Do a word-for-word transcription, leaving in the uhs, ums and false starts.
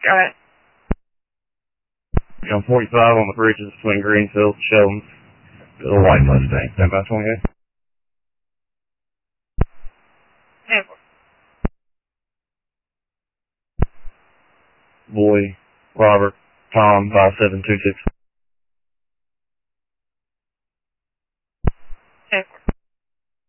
Got it. On forty-five on the bridges between Greenfield and Sheldon. The white Mustang. ten by twenty-eight. ten four. Boy, Robert, Tom, five seven two six.